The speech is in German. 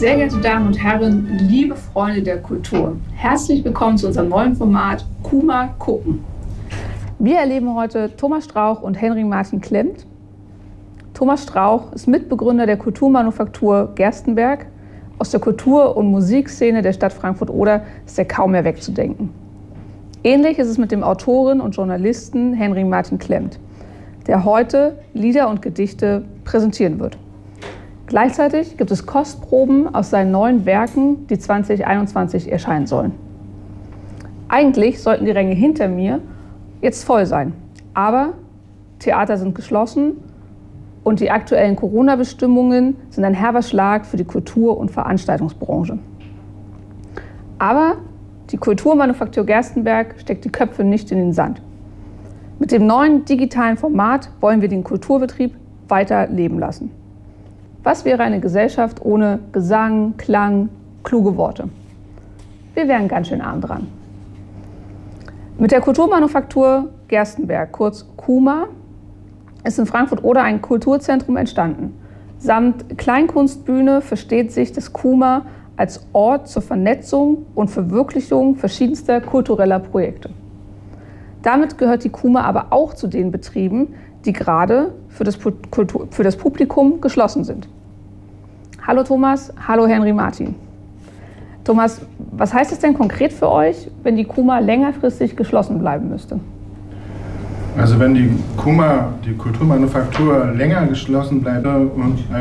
Sehr geehrte Damen und Herren, liebe Freunde der Kultur, herzlich willkommen zu unserem neuen Format KUMA gucken. Wir erleben heute Thomas Strauch und Henry Martin Klemmt. Thomas Strauch ist Mitbegründer der Kulturmanufaktur Gerstenberg. Aus der Kultur- und Musikszene der Stadt Frankfurt-Oder ist er kaum mehr wegzudenken. Ähnlich ist es mit dem Autoren und Journalisten Henry Martin Klemmt, der heute Lieder und Gedichte präsentieren wird. Gleichzeitig gibt es Kostproben aus seinen neuen Werken, die 2021 erscheinen sollen. Eigentlich sollten die Ränge hinter mir jetzt voll sein, aber Theater sind geschlossen und die aktuellen Corona-Bestimmungen sind ein herber Schlag für die Kultur- und Veranstaltungsbranche. Aber die Kulturmanufaktur Gerstenberg steckt die Köpfe nicht in den Sand. Mit dem neuen digitalen Format wollen wir den Kulturbetrieb weiter leben lassen. Was wäre eine Gesellschaft ohne Gesang, Klang, kluge Worte? Wir wären ganz schön arm dran. Mit der Kulturmanufaktur Gerstenberg, kurz KUMA, ist in Frankfurt-Oder ein Kulturzentrum entstanden. Samt Kleinkunstbühne versteht sich das KUMA als Ort zur Vernetzung und Verwirklichung verschiedenster kultureller Projekte. Damit gehört die KUMA aber auch zu den Betrieben, die gerade für das Publikum geschlossen sind. Hallo Thomas, hallo Henry Martin. Thomas, was heißt es denn konkret für euch, wenn die KUMA längerfristig geschlossen bleiben müsste? Also wenn die KUMA, die Kulturmanufaktur, länger geschlossen bleibt und